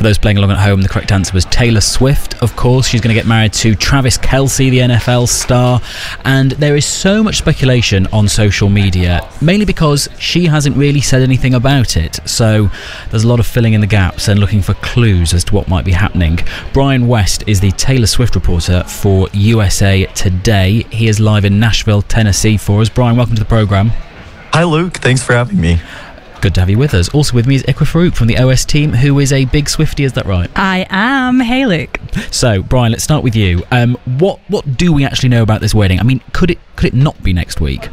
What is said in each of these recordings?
those playing along at home, the correct answer was Taylor Swift, of course. She's going to get married to Travis Kelce, the NFL star. And there is so much speculation on social media, mainly because she hasn't really said anything about it. So there's a lot of filling in the gaps and looking for clues as to what might be happening. Brian West is the Taylor Swift reporter for USA Today. He is live in Nashville, Tennessee for us. Brian, welcome to the programme. Hi Luke, thanks for having me. Good to have you with us. Also with me is Ikra Farouk from the OS team, who is a big Swiftie, is that right? I am. Hey Luke. So, Brian, let's start with you. What do we actually know about this wedding? I mean, could it not be next week?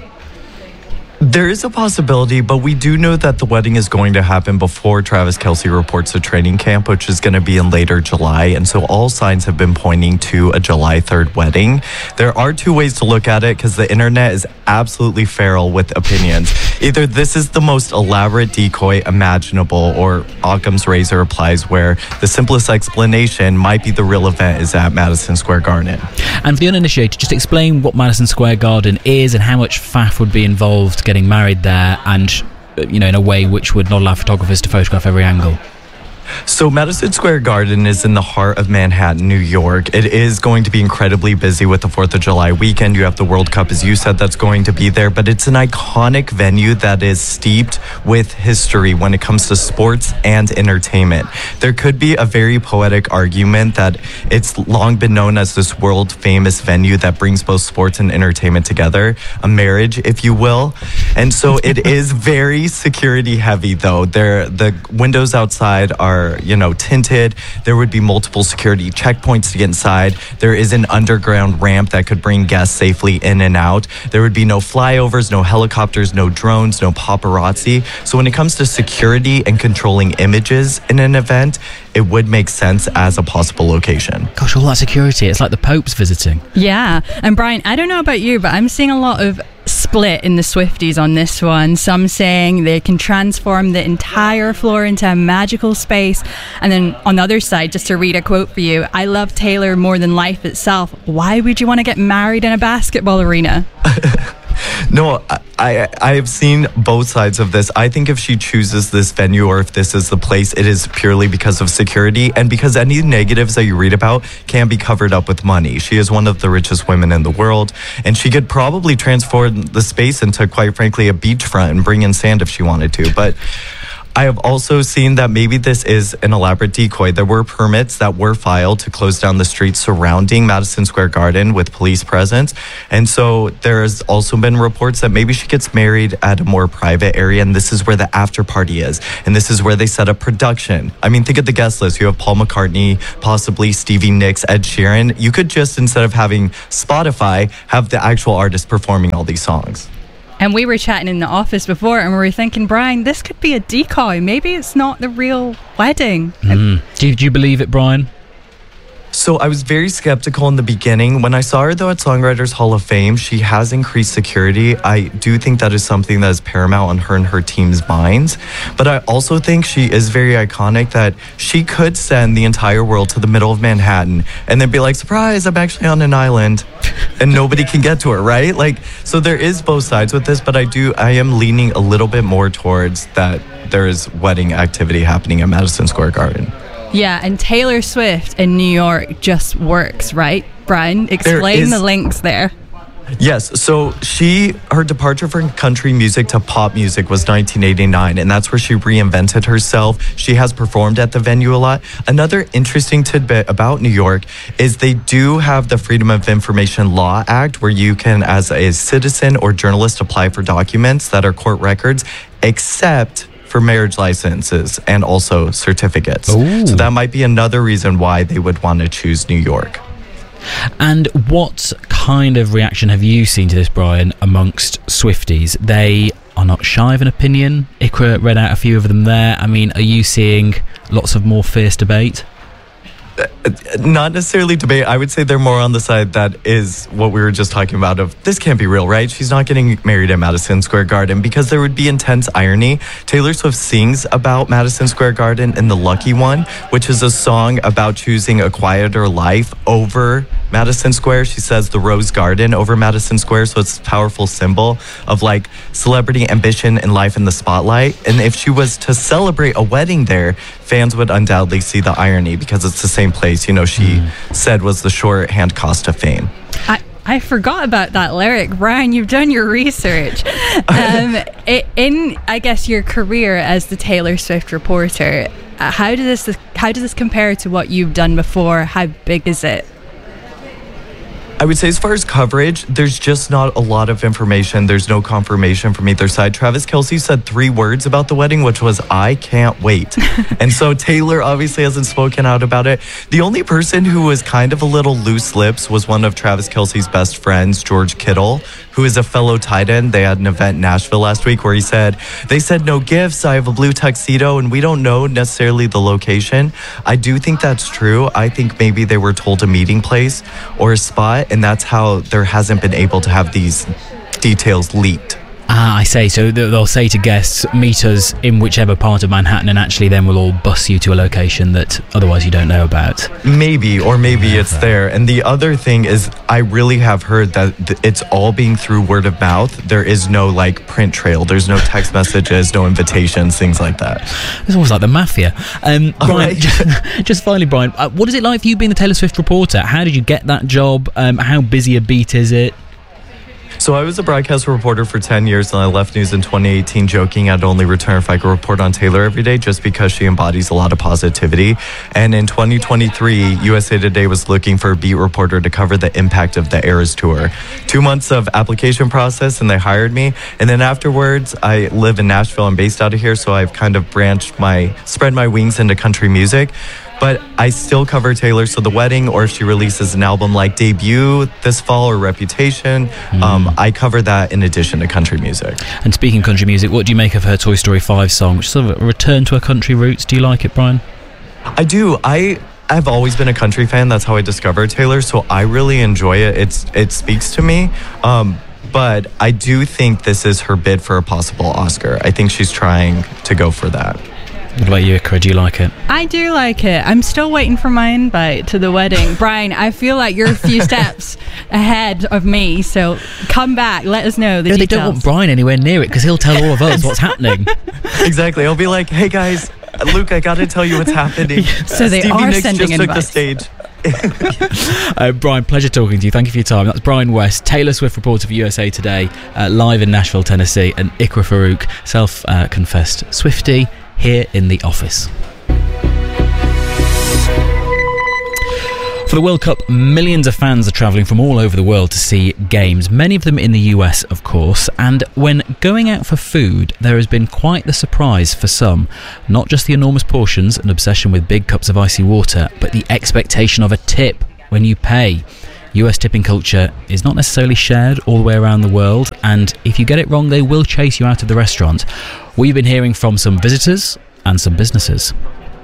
There is a possibility, but we do know that the wedding is going to happen before Travis Kelce reports to training camp, which is going to be in later July. And so all signs have been pointing to a July 3rd wedding. There are two ways to look at it because the internet is absolutely feral with opinions. Either this is the most elaborate decoy imaginable, or Occam's razor applies, where the simplest explanation might be the real event is at Madison Square Garden. And for the uninitiated, just explain what Madison Square Garden is and how much faff would be involved getting married there, and in a way which would not allow photographers to photograph every angle. So Madison Square Garden is in the heart of Manhattan, New York. It is going to be incredibly busy with the 4th of July weekend. You have the World Cup, as you said, that's going to be there. But it's an iconic venue that is steeped with history when it comes to sports and entertainment. There could be a very poetic argument that it's long been known as this world-famous venue that brings both sports and entertainment together, a marriage, if you will. And so it is very security-heavy, though. The windows outside are tinted. There would be multiple security checkpoints to get inside. There is an underground ramp that could bring guests safely in and out. There would be no flyovers, no helicopters, no drones, no paparazzi. So when it comes to security and controlling images in an event, it would make sense as a possible location. Gosh, all that security, it's like the Pope's visiting. Yeah, and Brian, I don't know about you, but I'm seeing a lot of split in the Swifties on this one. Some saying they can transform the entire floor into a magical space, and then on the other side, just to read a quote for you, I love Taylor more than life itself. Why would you want to get married in a basketball arena? No, I have seen both sides of this. I think if she chooses this venue, or if this is the place, it is purely because of security and because any negatives that you read about can be covered up with money. She is one of the richest women in the world, and she could probably transform the space into, quite frankly, a beachfront and bring in sand if she wanted to. But I have also seen that maybe this is an elaborate decoy. There were permits that were filed to close down the streets surrounding Madison Square Garden with police presence. And so there has also been reports that maybe she gets married at a more private area, and this is where the after party is. And this is where they set up production. I mean, think of the guest list. You have Paul McCartney, possibly Stevie Nicks, Ed Sheeran. You could just, instead of having Spotify, have the actual artist performing all these songs. And we were chatting in the office before, and we were thinking, Brian, this could be a decoy. Maybe it's not the real wedding. Do you believe it, Brian? So I was very skeptical in the beginning. When I saw her, though, at Songwriters Hall of Fame, she has increased security. I do think that is something that is paramount on her and her team's minds. But I also think she is very iconic, that she could send the entire world to the middle of Manhattan and then be like, surprise, I'm actually on an island. And nobody can get to her, right? So there is both sides with this, but I am leaning a little bit more towards that there is wedding activity happening at Madison Square Garden. Yeah, and Taylor Swift in New York just works, right? Brian, explain the links there. Yes, so her departure from country music to pop music was 1989, and that's where she reinvented herself. She has performed at the venue a lot. Another interesting tidbit about New York is they do have the Freedom of Information Law Act, where you can, as a citizen or journalist, apply for documents that are court records, except for marriage licenses and also certificates. Ooh. So that might be another reason why they would want to choose New York. And what kind of reaction have you seen to this, Brian, amongst Swifties? They are not shy of an opinion. Ikra read out a few of them there. I mean, are you seeing lots of more fierce debate? not necessarily debate. I would say they're more on the side that is what we were just talking about of this can't be real, right? She's not getting married at Madison Square Garden, because there would be intense irony. Taylor Swift sings about Madison Square Garden in The Lucky One, which is a song about choosing a quieter life over Madison Square. She says the Rose Garden over Madison Square, so it's a powerful symbol of like celebrity, ambition, and life in the spotlight. And if she was to celebrate a wedding there, fans would undoubtedly see the irony, because it's the same place, you know, she said was the shorthand cost of fame. I forgot about that lyric. Brian, you've done your research. In, I guess, your career as the Taylor Swift reporter, how does this compare to what you've done before? How big is it? I would say as far as coverage, there's just not a lot of information. There's no confirmation from either side. Travis Kelce said 3 words about the wedding, which was, "I can't wait." And so Taylor obviously hasn't spoken out about it. The only person who was kind of a little loose lips was one of Travis Kelce's best friends, George Kittle, who is a fellow tight end. They had an event in Nashville last week where he said, "They said no gifts. I have a blue tuxedo, and we don't know necessarily the location." I do think that's true. I think maybe they were told a meeting place or a spot, and that's how there hasn't been able to have these details leaked. I say, so they'll say to guests, meet us in whichever part of Manhattan, and actually then we'll all bus you to a location that otherwise you don't know about. Maybe it's there. And the other thing is, I really have heard that it's all being through word of mouth. There is no like print trail. There's no text messages, no invitations, things like that. It's almost like the mafia. Brian, just finally, Brian, what is it like for you being the Taylor Swift reporter? How did you get that job? How busy a beat is it? So I was a broadcast reporter for 10 years, and I left news in 2018 joking I'd only return if I could report on Taylor every day, just because she embodies a lot of positivity. And in 2023, USA Today was looking for a beat reporter to cover the impact of the Eras Tour. 2 months of application process, and they hired me. And then afterwards, I live in Nashville. I'm based out of here, so I've kind of spread my wings into country music. But I still cover Taylor, so the wedding, or if she releases an album like Debut this fall or Reputation, I cover that in addition to country music. And speaking of country music, what do you make of her Toy Story 5 song, which is sort of a return to her country roots? Do you like it, Brian? I do. I've always been a country fan. That's how I discovered Taylor, so I really enjoy it. It speaks to me. But I do think this is her bid for a possible Oscar. I think she's trying to go for that. What about you, Ikra? Do you like it? I do like it. I'm still waiting for my invite to the wedding. Brian, I feel like you're a few steps ahead of me, so come back. Let us know the details. They don't want Brian anywhere near it, because he'll tell all of us what's happening. Exactly. I'll be like, "Hey guys, Luke, I got to tell you what's happening." So they Stevie are Nicks sending just invites. took the stage. Brian, pleasure talking to you. Thank you for your time. That's Brian West, Taylor Swift reporter for USA Today, live in Nashville, Tennessee, and Ikra Farouk, self-confessed Swiftie, here in the office. For the World Cup, millions of fans are travelling from all over the world to see games, many of them in the US, of course. And when going out for food, there has been quite the surprise for some. Not just the enormous portions and obsession with big cups of icy water, but the expectation of a tip when you pay. US tipping culture is not necessarily shared all the way around the world, and if you get it wrong, they will chase you out of the restaurant. We've been hearing from some visitors and some businesses.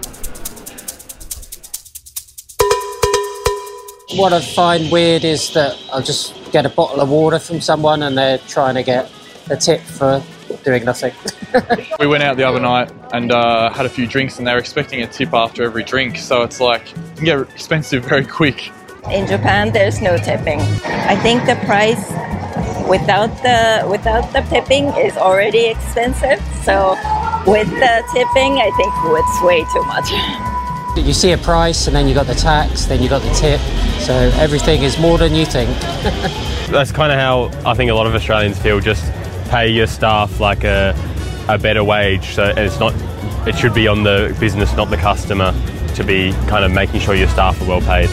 What I find weird is that I'll just get a bottle of water from someone and they're trying to get a tip for doing nothing. We went out the other night and had a few drinks, and they were expecting a tip after every drink, so it's like, it can get expensive very quick. In Japan, there's no tipping. I think the price without the tipping is already expensive. So with the tipping, I think it's way too much. You see a price and then you got the tax, then you got the tip. So everything is more than you think. That's kind of how I think a lot of Australians feel. Just pay your staff like a better wage. So it should be on the business, not the customer, to be kind of making sure your staff are well paid.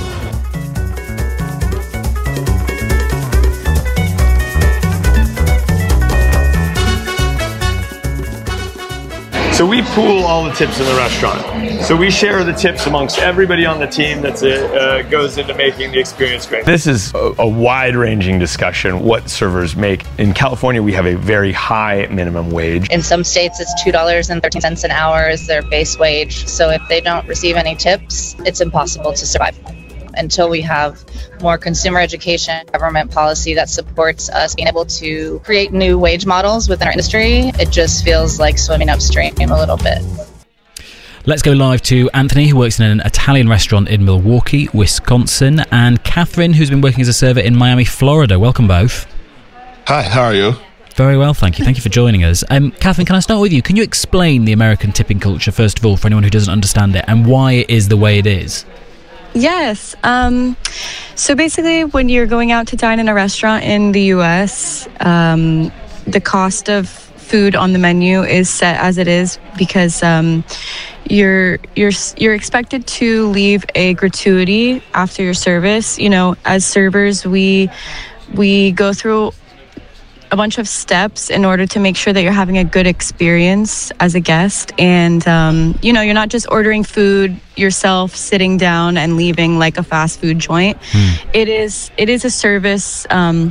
So we pool all the tips in the restaurant. So we share the tips amongst everybody on the team that goes into making the experience great. This is a wide-ranging discussion, what servers make. In California, we have a very high minimum wage. In some states, it's $2.13 an hour is their base wage. So if they don't receive any tips, it's impossible to survive. Until we have more consumer education, government policy that supports us being able to create new wage models within our industry, it just feels like swimming upstream a little bit. Let's go live to Anthony, who works in an Italian restaurant in Milwaukee, Wisconsin, and Catherine, who's been working as a server in Miami, Florida. Welcome both. Hi, how are you? Very well, thank you. Thank you for joining us. Catherine, can I start with you? Can you explain the American tipping culture, first of all, for anyone who doesn't understand it, and why it is the way it is? Yes. So basically, when you're going out to dine in a restaurant in the U.S., the cost of food on the menu is set as it is because you're expected to leave a gratuity after your service. You know, as servers, we go through a bunch of steps in order to make sure that you're having a good experience as a guest. And, you're not just ordering food yourself, sitting down and leaving like a fast food joint. It is a service.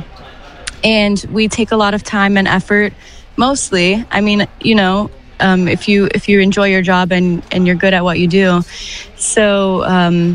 And we take a lot of time and effort, mostly. I mean, if you enjoy your job and you're good at what you do. So,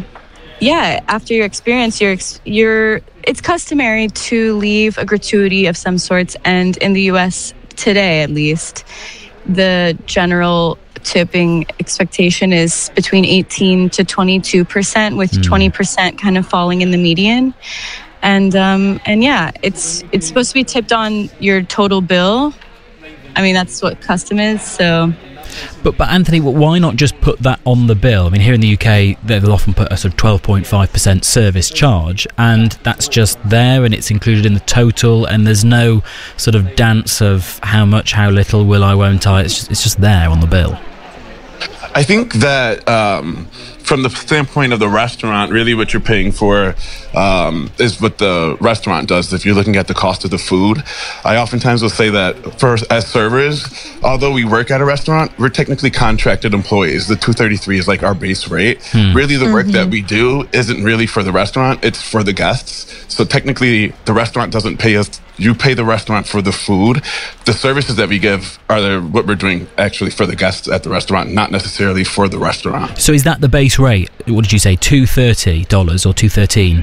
after your experience, it's customary to leave a gratuity of some sorts, and in the U.S. today, at least, the general tipping expectation is between 18 to 22%, with 20% kind of falling in the median. And it's supposed to be tipped on your total bill. I mean, that's what custom is, so. But Anthony, why not just put that on the bill? I mean, here in the UK, they'll often put a sort of 12.5% service charge, and that's just there, and it's included in the total, and there's no sort of dance of how much, how little, will I, won't I. It's just there on the bill. I think that from the standpoint of the restaurant, really what you're paying for is what the restaurant does. If you're looking at the cost of the food, I oftentimes will say that as servers, although we work at a restaurant, we're technically contracted employees. The $233 is like our base rate. Really, the work that we do isn't really for the restaurant, it's for the guests. So technically, the restaurant doesn't pay us. You pay the restaurant for the food. The services that we give are what we're doing actually for the guests at the restaurant, not necessarily for the restaurant. So is that the base rate? What did you say, $230 or $213?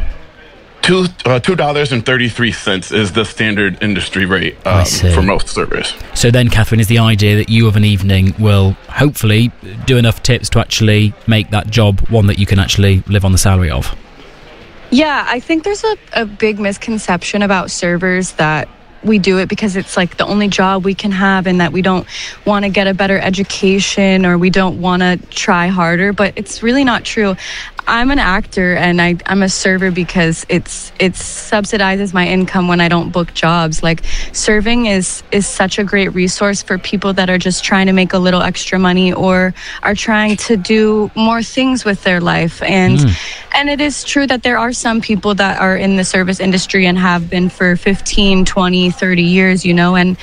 $2.33 is the standard industry rate for most servers. So then, Catherine, is the idea that you of an evening will hopefully do enough tips to actually make that job one that you can actually live on the salary of? Yeah, I think there's a big misconception about servers that we do it because it's like the only job we can have, and that we don't want to get a better education or we don't want to try harder, but it's really not true. I'm an actor and I'm a server because it subsidizes my income when I don't book jobs. Like, serving is such a great resource for people that are just trying to make a little extra money or are trying to do more things with their life. And it is true that there are some people that are in the service industry and have been for 15, 20, 30 years, and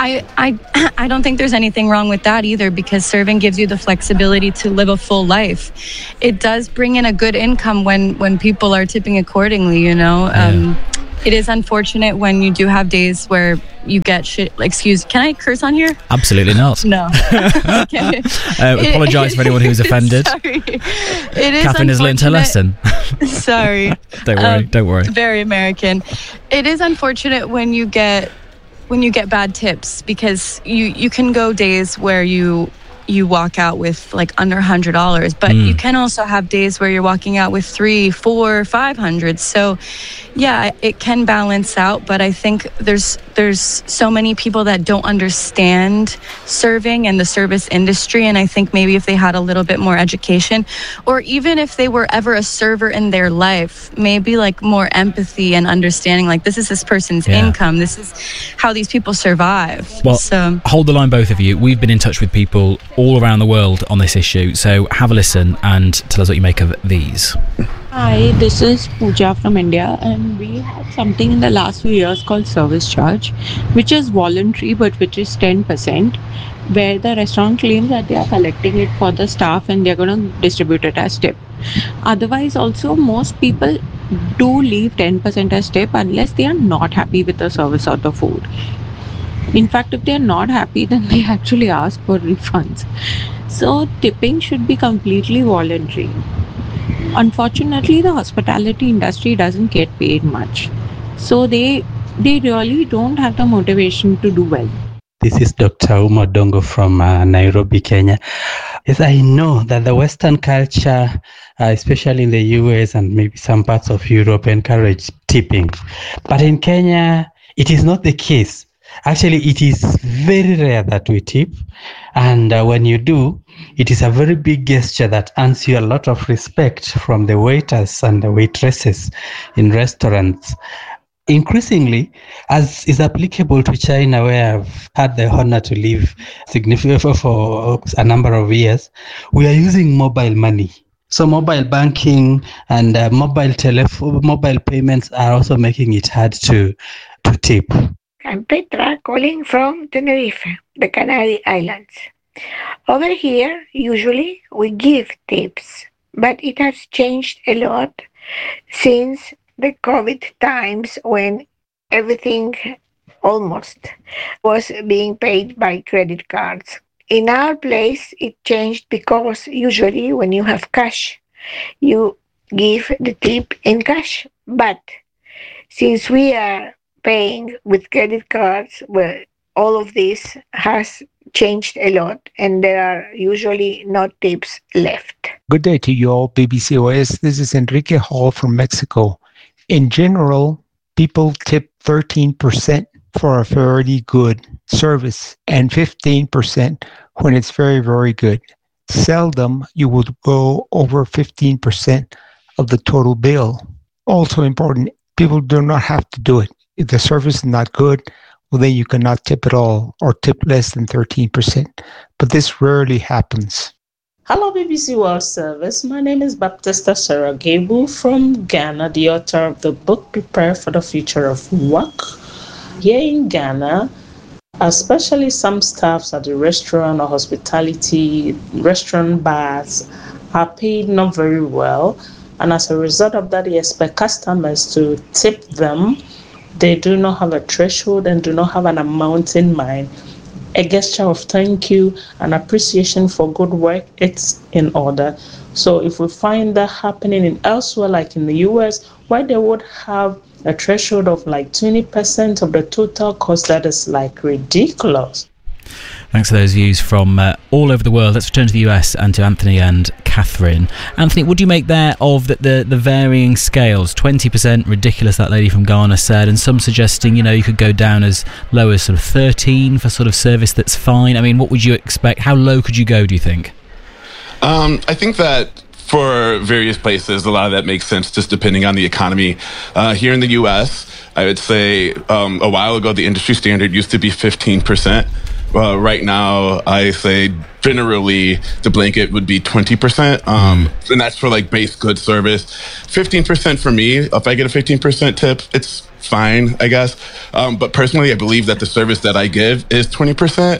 I don't think there's anything wrong with that either, because serving gives you the flexibility to live a full life. It does bring in a good income when people are tipping accordingly, It is unfortunate when you do have days where you get shit. Can I curse on here? Absolutely not. No. Okay. Apologise for anyone who's offended. Sorry. Catherine has learned her lesson. Sorry. Don't worry. Very American. It is unfortunate when you get bad tips, because you can go days where you walk out with like under $100, but you can also have days where you're walking out with $300, $400, $500. So yeah, it can balance out, but I think there's so many people that don't understand serving and the service industry, and I think maybe if they had a little bit more education, or even if they were ever a server in their life, maybe like more empathy and understanding, like this is this person's income, this is how these people survive. Well, so hold the line, both of you. We've been in touch with people all around the world on this issue, so have a listen and tell us what you make of these. Hi, this is Pooja from India, and we had something in the last few years called service charge, which is voluntary but which is 10%. where the restaurant claims that they are collecting it for the staff and they're going to distribute it as tip. Otherwise, also, most people do leave 10% as tip unless they are not happy with the service or the food. In fact, if they're not happy, then they actually ask for refunds. So tipping should be completely voluntary. Unfortunately, the hospitality industry doesn't get paid much. So they really don't have the motivation to do well. This is Dr. Uma Dongo from Nairobi, Kenya. Yes, I know that the Western culture, especially in the US and maybe some parts of Europe, encourage tipping. But in Kenya, it is not the case. Actually, it is very rare that we tip. And when you do, it is a very big gesture that earns you a lot of respect from the waiters and the waitresses in restaurants. Increasingly, as is applicable to China, where I've had the honor to live significantly for a number of years, we are using mobile money. So mobile banking and mobile payments are also making it hard to tip. I'm Petra, calling from Tenerife, the Canary Islands. Over here, usually we give tips, but it has changed a lot since the COVID times when everything almost was being paid by credit cards. In our place, it changed because usually when you have cash, you give the tip in cash. But since we are paying with credit cards, well, all of this has changed a lot and there are usually no tips left. Good day to you all, BBC OS. This is Enrique Hall from Mexico. In general, people tip 13% for a very good service and 15% when it's very, very good. Seldom you would go over 15% of the total bill. Also important, people do not have to do it. If the service is not good, well, then you cannot tip at all or tip less than 13%. But this rarely happens. Hello, BBC World Service. My name is Baptista Sarah Gable from Ghana, the author of the book Prepare for the Future of Work. Here in Ghana, especially some staffs at the restaurant or hospitality, restaurant bars are paid not very well. And as a result of that, they expect customers to tip them. They do not have a threshold and do not have an amount in mind. A gesture of thank you and appreciation for good work, it's in order. So if we find that happening in elsewhere, like in the US, why they would have a threshold of like 20% of the total cost, that is like ridiculous. Thanks for those views from all over the world. Let's return to the US and to Anthony and Catherine. Anthony, what do you make there of the varying scales? 20%, ridiculous, that lady from Ghana said, and some suggesting, you could go down as low as sort of 13 for sort of service that's fine. I mean, what would you expect? How low could you go, do you think? I think that for various places, a lot of that makes sense just depending on the economy. Here in the US, I would say a while ago, the industry standard used to be 15%. Right now, I say generally the blanket would be 20%. And that's for like base good service. 15% for me, if I get a 15% tip, it's fine, I guess. But personally, I believe that the service that I give is 20%.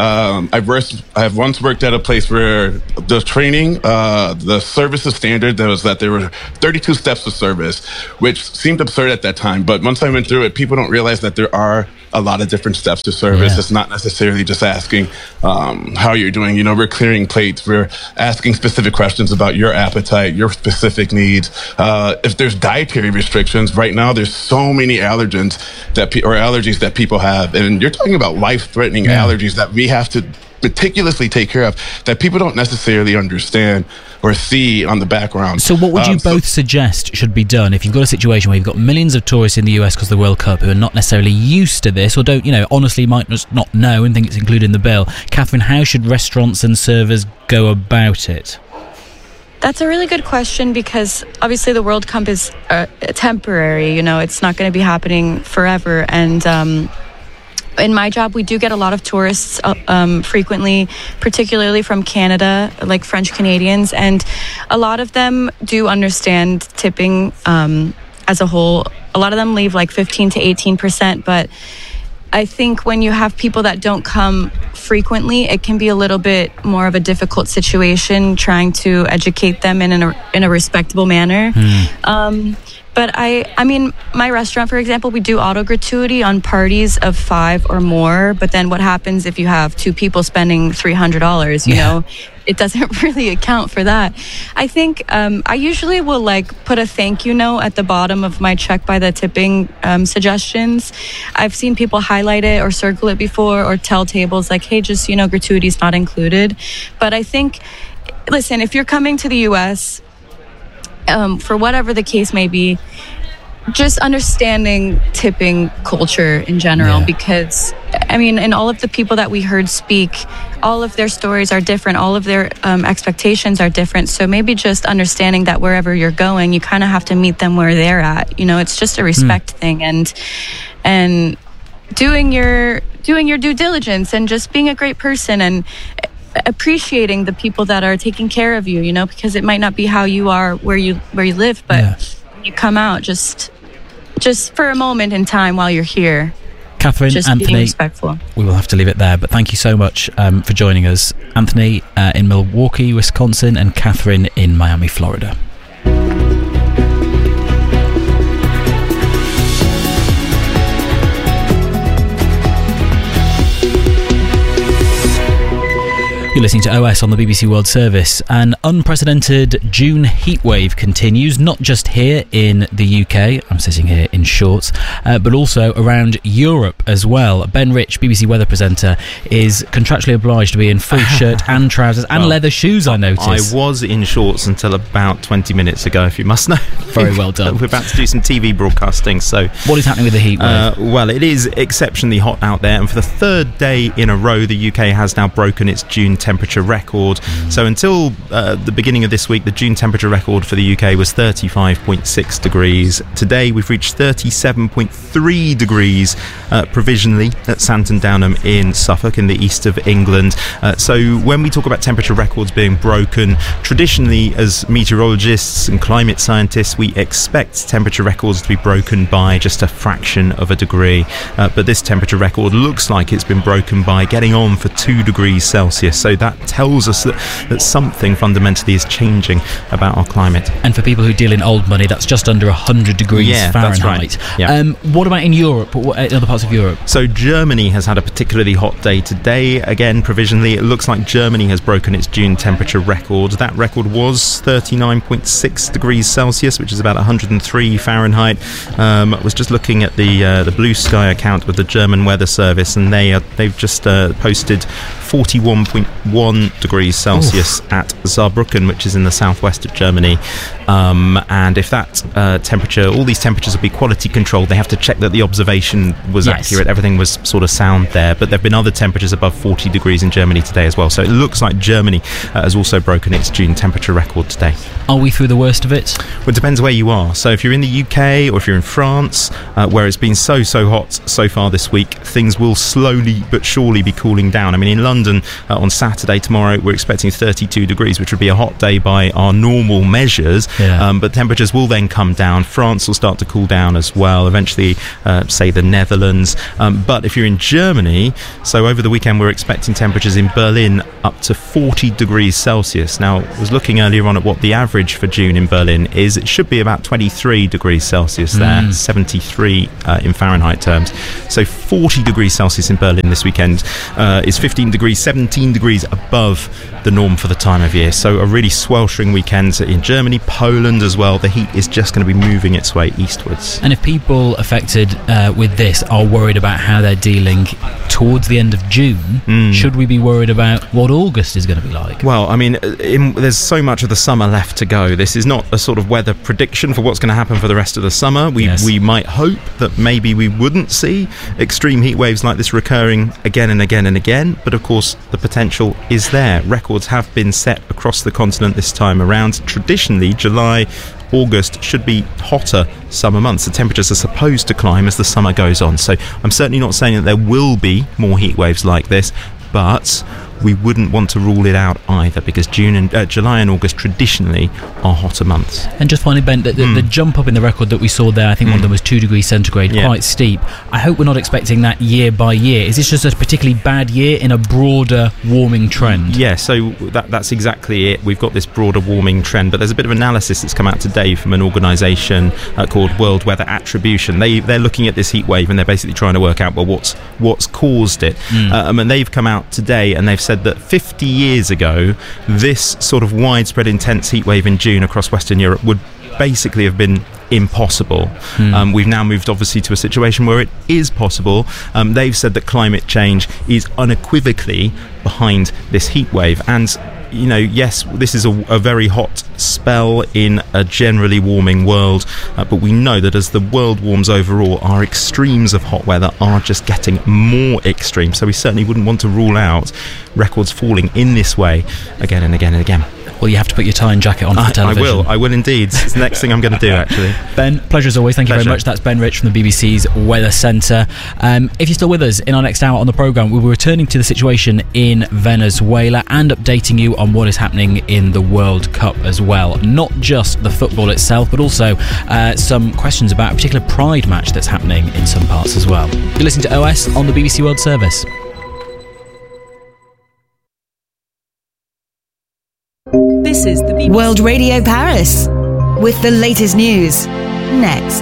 I have once worked at a place where the training, the services standard, that there were 32 steps of service, which seemed absurd at that time. But once I went through it, people don't realize that there are a lot of different steps to service. Yeah. It's not necessarily just asking how you're doing. We're clearing plates. We're asking specific questions about your appetite, your specific needs. If there's dietary restrictions, right now there's so many allergens allergies that people have. And you're talking about life-threatening allergies that we have to meticulously take care of that people don't necessarily understand or see on the background. So what would you both suggest should be done if you've got a situation where you've got millions of tourists in the US because of the World Cup who are not necessarily used to this or don't, honestly might just not know and think it's included in the bill? Catherine, how should restaurants and servers go about it? That's a really good question because obviously the World Cup is temporary, it's not going to be happening forever. And in my job, we do get a lot of tourists frequently, particularly from Canada, like French Canadians, and a lot of them do understand tipping as a whole. A lot of them leave like 15 to 18%, but I think when you have people that don't come frequently, it can be a little bit more of a difficult situation trying to educate them in a respectable manner. But I mean, my restaurant, for example, we do auto gratuity on parties of 5 or more. But then what happens if you have 2 people spending $300? You know, it doesn't really account for that. I think I usually will like put a thank you note at the bottom of my check by the tipping suggestions. I've seen people highlight it or circle it before, or tell tables like, hey, just, you know, gratuity's not included. But I think, listen, if you're coming to the U.S., for whatever the case may be, just understanding tipping culture in general, because I mean, and all of the people that we heard speak, all of their stories are different, all of their expectations are different. So maybe just understanding that wherever you're going, you kind of have to meet them where they're at. You know, it's just a respect thing, and doing your due diligence and just being a great person and appreciating the people that are taking care of you, you know, because it might not be how you are where you live, but when you come out, just for a moment in time while you're here. Catherine, just Anthony, being respectful. We will have to leave it there, but thank you so much for joining us. Anthony in Milwaukee, Wisconsin, and Catherine in Miami, Florida. You're listening to OS on the BBC World Service. An unprecedented June heatwave continues, not just here in the UK, I'm sitting here in shorts, but also around Europe as well. Ben Rich, BBC weather presenter, is contractually obliged to be in full shirt and trousers and leather shoes, I noticed. I was in shorts until about 20 minutes ago, if you must know. Very well done. We're about to do some TV broadcasting, so... What is happening with the heatwave? Well, it is exceptionally hot out there, and for the third day in a row, the UK has now broken its June temperature record. So until the beginning of this week, the June temperature record for the UK was 35.6 degrees. Today we've reached 37.3 degrees provisionally at Santon Downham in Suffolk in the east of England. So when we talk about temperature records being broken, traditionally as meteorologists and climate scientists, we expect temperature records to be broken by just a fraction of a degree. But this temperature record looks like it's been broken by getting on for 2 degrees Celsius. So that tells us that something fundamentally is changing about our climate. And for people who deal in old money, that's just under 100 degrees Fahrenheit. That's right. Yeah. What about in Europe? In other parts of Europe? So Germany has had a particularly hot day today. Again, provisionally, it looks like Germany has broken its June temperature record. That record was 39.6 degrees Celsius, which is about 103 Fahrenheit. I was just looking at the Blue Sky account with the German Weather Service, and they've just posted 41.1 degrees Celsius at Saarbrücken, which is in the southwest of Germany. And if that temperature, all these temperatures will be quality controlled, they have to check that the observation was accurate, everything was sort of sound there. But there have been other temperatures above 40 degrees in Germany today as well. So it looks like Germany has also broken its June temperature record today. Are we through the worst of it? Well, it depends where you are. So if you're in the UK or if you're in France, where it's been so hot so far this week, things will slowly but surely be cooling down. I mean, in London on Saturday, tomorrow, we're expecting 32 degrees, which would be a hot day by our normal measures. But temperatures will then come down. France will start to cool down as well, eventually, say, the Netherlands. But if you're in Germany, so over the weekend, we're expecting temperatures in Berlin up to 40 degrees Celsius. Now, I was looking earlier on at what the average for June in Berlin is. It should be about 23 degrees Celsius there, 73 in Fahrenheit terms. So 40 degrees Celsius in Berlin this weekend is 15 degrees, 17 degrees above the norm for the time of year. So a really sweltering weekend in Germany, Poland as well. The heat is just going to be moving its way eastwards. And if people affected with this are worried about how they're dealing towards the end of June, should we be worried about what August is going to be like? Well, I mean, there's so much of the summer left to go. This is not a sort of weather prediction for what's going to happen for the rest of the summer. We might hope that maybe we wouldn't see extreme heat waves like this recurring again and again and again, but of course the potential is there. Records have been set across the continent this time around. Traditionally, July, August should be hotter summer months. The temperatures are supposed to climb as the summer goes on. So I'm certainly not saying that there will be more heat waves like this, but we wouldn't want to rule it out either, because July and August traditionally are hotter months. And just finally, Ben, the jump up in the record that we saw there, I think one of them was 2 degrees centigrade, quite steep. I hope we're not expecting that year by year. Is this just a particularly bad year in a broader warming trend? Yeah, so that's exactly it. We've got this broader warming trend, but there's a bit of analysis that's come out today from an organisation called World Weather Attribution. They're looking at this heat wave, and they're basically trying to work out, well, what's caused it. And they've come out today and they've said that 50 years ago, this sort of widespread intense heat wave in June across Western Europe would basically have been impossible. We've now moved obviously to a situation where it is possible. They've said that climate change is unequivocally behind this heat wave, and yes, this is a very hot spell in a generally warming world, but we know that as the world warms overall, our extremes of hot weather are just getting more extreme, so we certainly wouldn't want to rule out records falling in this way again and again and again. Well, you have to put your tie and jacket on for the television. I will indeed. It's the next thing I'm going to do, actually. Ben, pleasure as always. Thank you very much. That's Ben Rich from the BBC's Weather Centre. If you're still with us, in our next hour on the programme, we'll be returning to the situation in Venezuela and updating you on what is happening in the World Cup as well. Not just the football itself, but also some questions about a particular Pride match that's happening in some parts as well. You're listening to OS on the BBC World Service. This is the BBC World Radio Paris with the latest news. Next.